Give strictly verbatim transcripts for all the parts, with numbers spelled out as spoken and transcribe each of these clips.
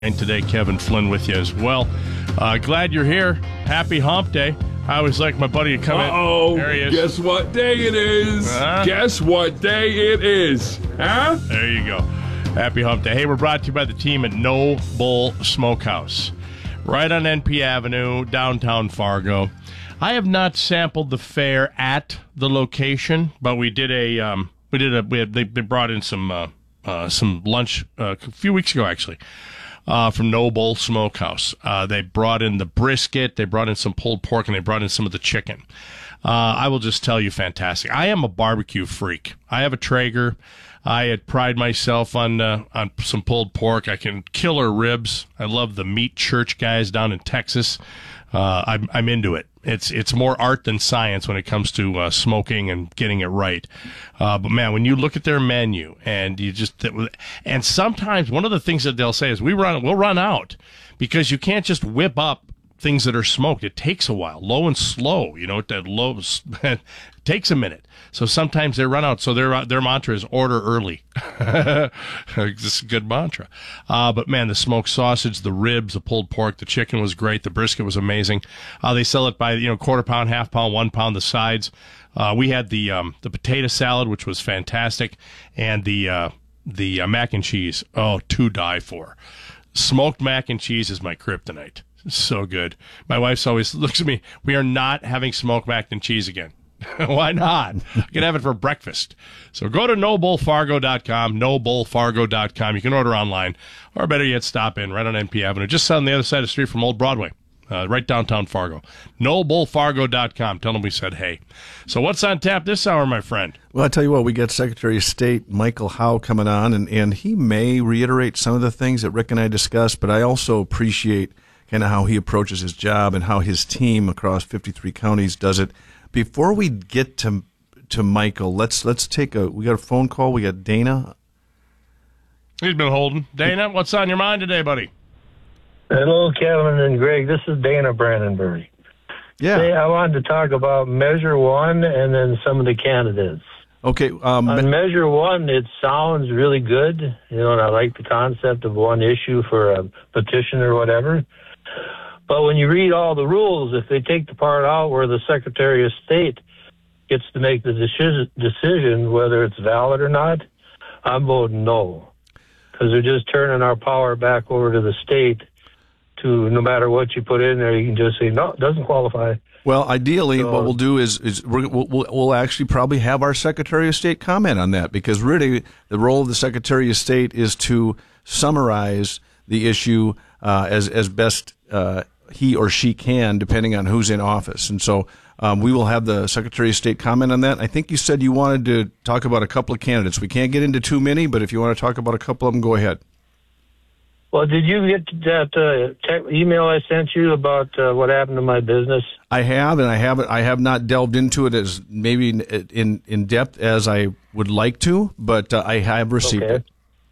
And today, Kevin Flynn with you as well. Uh, glad you're here. Happy Hump Day. I always like my buddy to come Uh-oh. in. There he is. Guess what day it is? Uh-huh. Guess what day it is? Huh? There you go. Happy Hump Day. Hey, we're brought to you by the team at No Bull Smokehouse. Right on N P Avenue, downtown Fargo. I have not sampled the fare at the location, but we did a, um, we did a, we had, they, they brought in some, uh, uh, some lunch uh, a few weeks ago, actually. Uh, from No Bull Smokehouse. Uh, they brought in the brisket, they brought in some pulled pork, and they brought in some of the chicken. Uh, I will just tell you, fantastic. I am a barbecue freak. I have a Traeger. I had pride myself on uh, on some pulled pork. I can killer ribs. I love the Meat Church guys down in Texas. Uh, I'm I'm into it. It's it's more art than science when it comes to uh, smoking and getting it right. Uh, but man, when you look at their menu and you just and sometimes one of the things that they'll say is we run we'll run out because you can't just whip up things that are smoked. It takes a while, low and slow. You know, that low it takes a minute. So sometimes they run out. So their their mantra is order early. This is a good mantra. Uh, but man, the smoked sausage, the ribs, the pulled pork, the chicken was great. The brisket was amazing. Uh, they sell it by you know quarter pound, half pound, one pound. The sides. Uh, we had the um, the potato salad, which was fantastic, and the uh, the uh, mac and cheese. Oh, to die for. Smoked mac and cheese is my kryptonite. So good. My wife always looks at me. We are not having smoked mac and cheese again. Why not? I can have it for breakfast. So go to no bull fargo dot com, no bull fargo dot com. You can order online, or better yet, stop in right on N P Avenue, just on the other side of the street from Old Broadway, uh, right downtown Fargo. no bull fargo dot com. Tell them we said hey. So what's on tap this hour, my friend? Well, I tell you what, we got Secretary of State Michael Howe coming on, and, and he may reiterate some of the things that Rick and I discussed, but I also appreciate kind of how he approaches his job and how his team across fifty-three counties does it. Before we get to to Michael, let's let's take a. We got a phone call. We got Dana. He's been holding. Dana, what's on your mind today, buddy? Hello, Kevin and Greg. This is Dana Brandenburg. Yeah. Today I wanted to talk about Measure One and then some of the candidates. Okay. Um, On Measure One, it sounds really good. You know, and I like the concept of one issue for a petition or whatever. But when you read all the rules, if they take the part out where the Secretary of State gets to make the decision, decision whether it's valid or not, I'm voting no. Because they're just turning our power back over to the state to, no matter what you put in there, you can just say, no, it doesn't qualify. Well, ideally, So- what we'll do is, is we're, we'll, we'll we'll actually probably have our Secretary of State comment on that, because really the role of the Secretary of State is to summarize the issue uh, as, as best uh, he or she can, depending on who's in office. And so um, we will have the Secretary of State comment on that. I think you said you wanted to talk about a couple of candidates. We can't get into too many, but if you want to talk about a couple of them, go ahead. Well, did you get that uh, te- email I sent you about uh, what happened to my business? I have, and I haven't. I have not delved into it as maybe in in, in depth as I would like to, but uh, I have received Okay. it.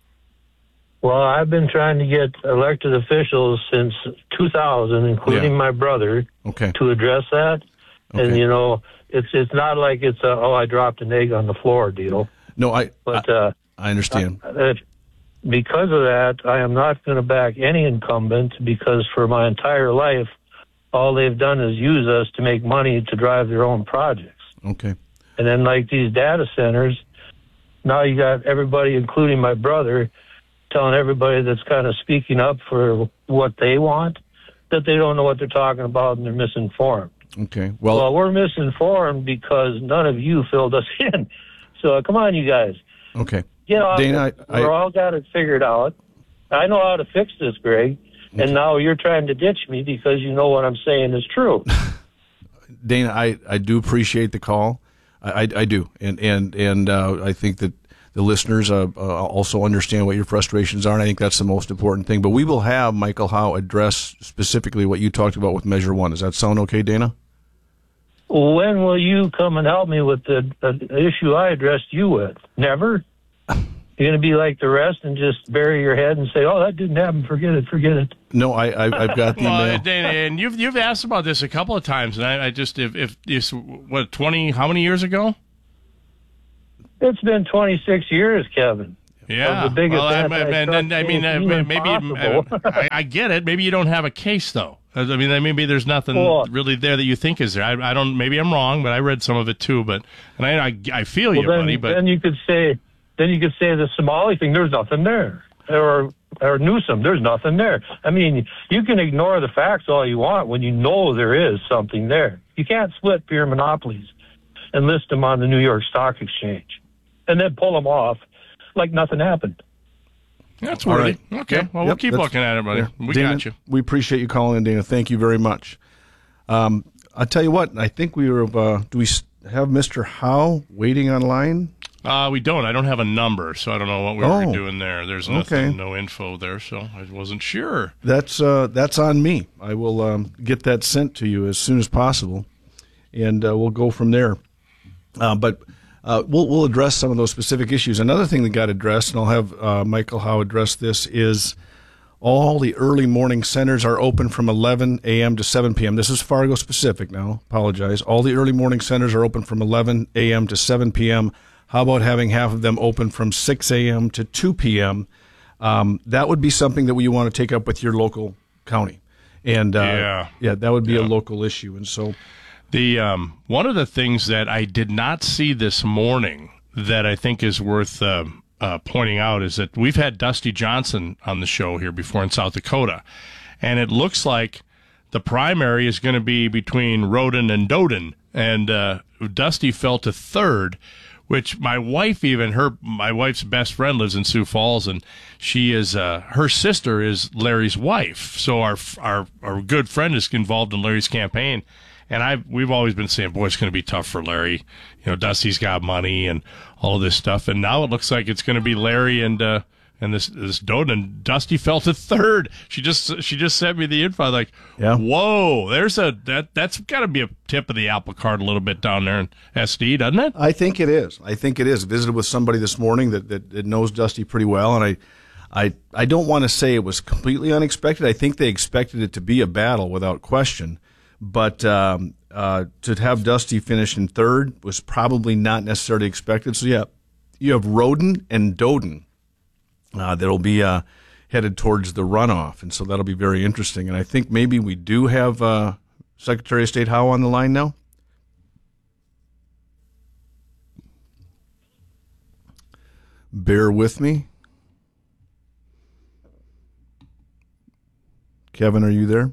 Well, I've been trying to get elected officials since two thousand, including Yeah. my brother, Okay. to address that. Okay. And, you know, it's it's not like it's a, oh, I dropped an egg on the floor deal. No, I. But I, uh, I understand. uh, because of that, I am not going to back any incumbent, because for my entire life, all they've done is use us to make money to drive their own projects. Okay. And then, like these data centers, now you got everybody, including my brother, telling everybody that's kind of speaking up for what they want, that they don't know what they're talking about and they're misinformed. Okay. Well, Well, we're misinformed because none of you filled us in. So come on, you guys. okay. Get off Dana, it. I- We're all got it figured out. I know how to fix this, Greg. And now you're trying to ditch me because you know what I'm saying is true. Dana, I, I do appreciate the call. I, I, I do, and and and uh, I think that the listeners uh, uh, also understand what your frustrations are, and I think that's the most important thing. But we will have Michael Howe address specifically what you talked about with Measure One. Does that sound okay, Dana? When will you come and help me with the, the issue I addressed you with? Never? You're going to be like the rest and just bury your head and say, oh, that didn't happen. Forget it. Forget it. No, I, I I've got the Well, email. Dana, and you've you've asked about this a couple of times, and I, I just if if this what twenty how many years ago? It's been twenty-six years, Kevin. Yeah. of the biggest well, I, I, antitrust and, I mean, uh, human maybe possible. I, I get it. Maybe you don't have a case, though. I mean, maybe there's nothing Well, really there that you think is there. I, I don't. Maybe I'm wrong, but I read some of it too. But and I, I, I feel well, you, then, buddy. But then you could say, then you could say the Somali thing. There's nothing there, or or Newsom. There's nothing there. I mean, you can ignore the facts all you want when you know there is something there. You can't split peer monopolies and list them on the New York Stock Exchange, and then pull them off like nothing happened. That's All worthy. right. Okay. Yep, Well, yep, we'll keep that's- looking at it, buddy. yeah. We Dana, got you. We appreciate you calling in, Dana. Thank you very much. Um, I'll tell you what. I think we were. Uh, do we s- have Mister Howe waiting online? Uh, we don't. I don't have a number, so I don't know what we Oh. were doing there. There's nothing, Okay. no info there, so I wasn't sure. That's uh, that's on me. I will um, get that sent to you as soon as possible, and uh, we'll go from there. Uh, but uh, we'll we'll address some of those specific issues. Another thing that got addressed, and I'll have uh, Michael Howe address this, is all the early morning centers are open from eleven a.m. to seven p.m. This is Fargo specific now. Apologize. All the early morning centers are open from eleven a.m. to seven p.m. How about having half of them open from six a.m. to two p.m.? Um, that would be something that you want to take up with your local county. And uh, Yeah. yeah, that would be Yeah. a local issue. And so The um, one of the things that I did not see this morning that I think is worth uh, uh, pointing out is that we've had Dusty Johnson on the show here before in South Dakota, and it looks like the primary is going to be between Roden and Doden, and uh, Dusty fell to third, which my wife even, her my wife's best friend lives in Sioux Falls, and she is uh, her sister is Larry's wife, so our our our good friend is involved in Larry's campaign. And I we've always been saying, boy, it's going to be tough for Larry. You know, Dusty's got money and all of this stuff. And now it looks like it's going to be Larry and uh, and this this Doden. And Dusty fell to third. She just she just sent me the info. Like, Yeah. whoa, there's a that that's got to be a tip of the apple cart a little bit down there in S D, doesn't it? I think it is. I think it is. Visited with somebody this morning that, that, that knows Dusty pretty well, and I, I, I don't want to say it was completely unexpected. I think they expected it to be a battle without question, but um, uh, to have Dusty finish in third was probably not necessarily expected. So yeah, you have Roden and Doden uh, that'll be uh, headed towards the runoff, and so that'll be very interesting. And I think maybe we do have uh, Secretary of State Howe on the line now. Bear with me. Kevin, are you there?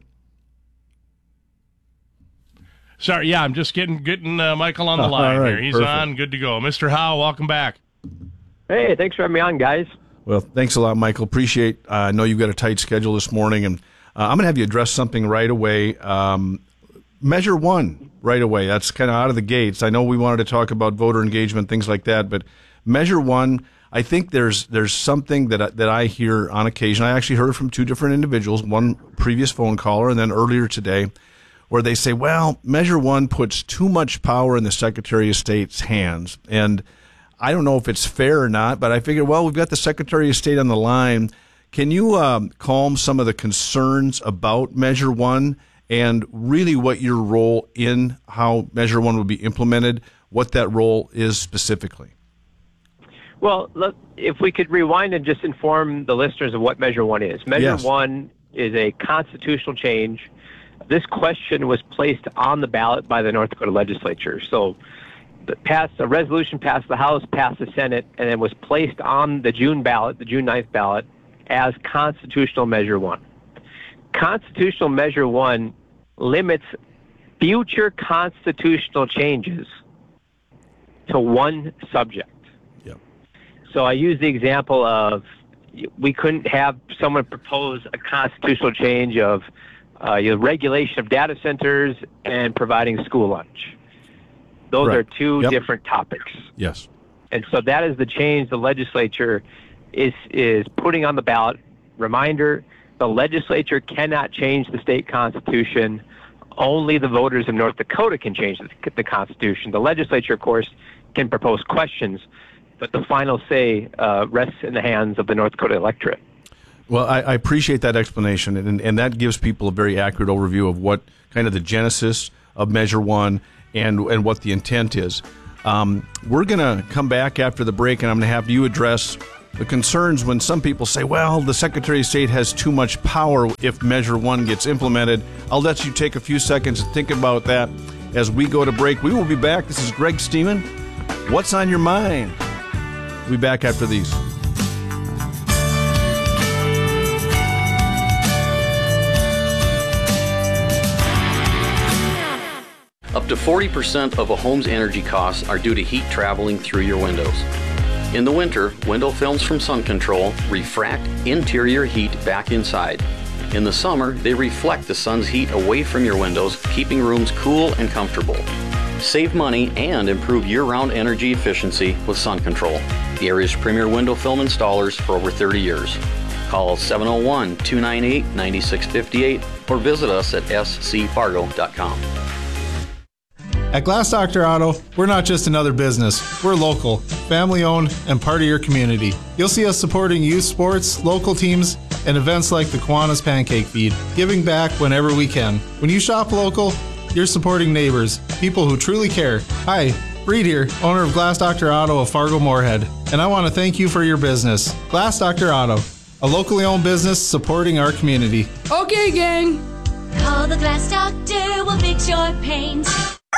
Sorry, yeah, I'm just getting getting uh, Michael on the Oh, line all right, here. He's perfect. on, good to go. Mister Howe, welcome back. Hey, thanks for having me on, guys. Well, thanks a lot, Michael. Appreciate. Uh, I know you've got a tight schedule this morning, and uh, I'm going to have you address something right away. Um, measure one right away. That's kind of out of the gates. I know we wanted to talk about voter engagement, things like that, but measure one. I think there's there's something that I, that I hear on occasion. I actually heard from two different individuals, one previous phone caller, and then earlier today, where they say, well, Measure One puts too much power in the Secretary of State's hands. And I don't know if it's fair or not, but I figured, well, we've got the Secretary of State on the line. Can you um, calm some of the concerns about Measure One and really what your role in how Measure One will be implemented, what that role is specifically? Well, look, if we could rewind and just inform the listeners of what Measure One is. Measure Yes. One is a constitutional change. This question was placed on the ballot by the North Dakota legislature. So the passed, a resolution passed the House, passed the Senate, and then was placed on the June ballot, the June ninth ballot, as constitutional Measure One. Constitutional Measure One limits future constitutional changes to one subject. Yep. So I use the example of we couldn't have someone propose a constitutional change of uh, you know, regulation of data centers and providing school lunch. Those Right. are two Yep. different topics. Yes. And so that is the change the legislature is is putting on the ballot. Reminder, the legislature cannot change the state constitution. Only the voters of North Dakota can change the, the Constitution. The legislature, of course, can propose questions, but the final say uh, rests in the hands of the North Dakota electorate. Well, I, I appreciate that explanation, and, and that gives people a very accurate overview of what kind of the genesis of Measure One and, and what the intent is. Um, we're going to come back after the break, and I'm going to have you address the concerns when some people say, well, the Secretary of State has too much power if Measure one gets implemented. I'll let you take a few seconds to think about that as we go to break. We will be back. This is Greg Steeman. What's on your mind? We'll be back after these. Up to forty percent of a home's energy costs are due to heat traveling through your windows. In the winter, window films from Sun Control refract interior heat back inside. In the summer, they reflect the sun's heat away from your windows, keeping rooms cool and comfortable. Save money and improve year-round energy efficiency with Sun Control, the area's premier window film installers for over thirty years. Call seven oh one, two nine eight, nine six five eight or visit us at s c fargo dot com. At Glass Doctor Auto, we're not just another business. We're local, family-owned, and part of your community. You'll see us supporting youth sports, local teams, and events like the Kiwanis Pancake Feed, giving back whenever we can. When you shop local, you're supporting neighbors, people who truly care. Hi, Reed here, owner of Glass Doctor Auto of Fargo Moorhead, and I want to thank you for your business. Glass Doctor Auto, a locally owned business supporting our community. Okay, gang. Call the Glass Doctor, we'll fix your paint.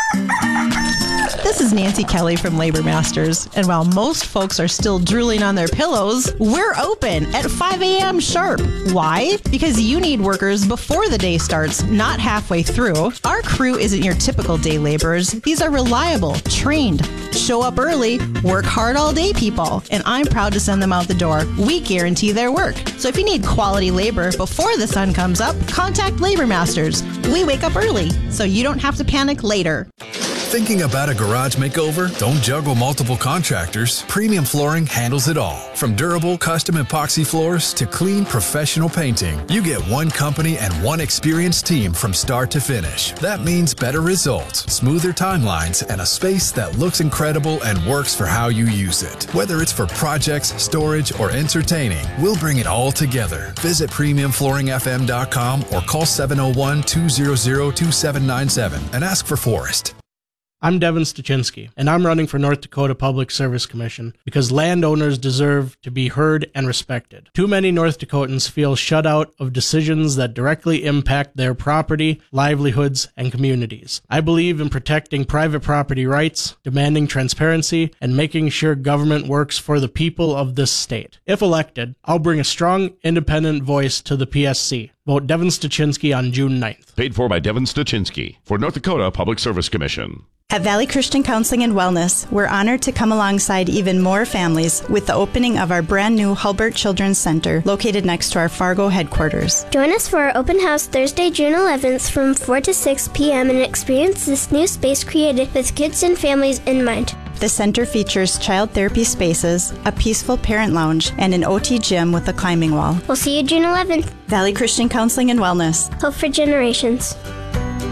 This is Nancy Kelly from Labor Masters, and while most folks are still drooling on their pillows, we're open at five a.m. sharp. Why? Because you need workers before the day starts, not halfway through. Our crew isn't your typical day laborers. These are reliable, trained, show up early, work hard all day people, and I'm proud to send them out the door. We guarantee their work. So if you need quality labor before the sun comes up, contact Labor Masters. We wake up early, so you don't have to panic later. Thinking about a garage makeover? Don't juggle multiple contractors. Premium Flooring handles it all. From durable custom epoxy floors to clean professional painting, you get one company and one experienced team from start to finish. That means better results, smoother timelines, and a space that looks incredible and works for how you use it. Whether it's for projects, storage, or entertaining, we'll bring it all together. Visit premium flooring f m dot com or call seven oh one, two hundred, two seven nine seven and ask for Forrest. I'm Devin Stuchinski, and I'm running for North Dakota Public Service Commission because landowners deserve to be heard and respected. Too many North Dakotans feel shut out of decisions that directly impact their property, livelihoods, and communities. I believe in protecting private property rights, demanding transparency, and making sure government works for the people of this state. If elected, I'll bring a strong, independent voice to the P S C. Vote Devin Stuchinski on June ninth. Paid for by Devin Stuchinski for North Dakota Public Service Commission. At Valley Christian Counseling and Wellness, we're honored to come alongside even more families with the opening of our brand new Hulbert Children's Center located next to our Fargo headquarters. Join us for our open house Thursday, June eleventh from four to six p.m. and experience this new space created with kids and families in mind. The center features child therapy spaces, a peaceful parent lounge, and an O T gym with a climbing wall. We'll see you June eleventh. Valley Christian Counseling and Wellness. Hope for generations.